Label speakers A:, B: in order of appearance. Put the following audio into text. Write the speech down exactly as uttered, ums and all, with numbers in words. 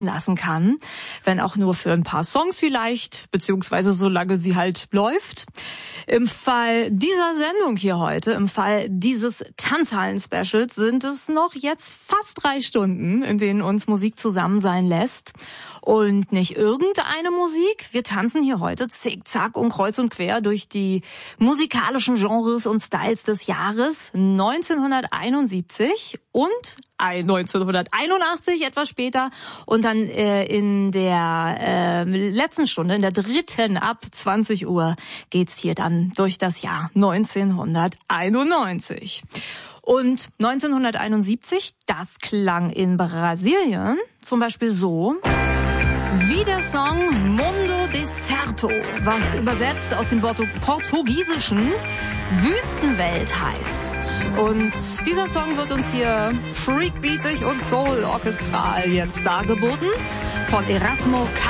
A: lassen kann, wenn auch nur für ein paar Songs vielleicht, beziehungsweise solange sie halt läuft. Im Fall dieser Sendung hier heute, im Fall dieses Tanzhallen-Specials sind es noch jetzt fast drei Stunden, in denen uns Musik zusammen sein lässt. Und nicht irgendeine Musik. Wir tanzen hier heute zickzack und kreuz und quer durch die musikalischen Genres und Styles des Jahres neunzehnhunderteinundsiebzig und neunzehnhunderteinundachtzig, etwas später. Und dann äh, in der äh, letzten Stunde, in der dritten, ab zwanzig Uhr, geht's hier dann durch das Jahr neunzehnhunderteinundneunzig. Und neunzehnhunderteinundsiebzig, das klang in Brasilien zum Beispiel so wie der Song Mundo Deserto, was übersetzt aus dem Portugiesischen Wüstenwelt heißt. Und dieser Song wird uns hier freakbeatig und soul-orchestral jetzt dargeboten von Erasmo Carlos.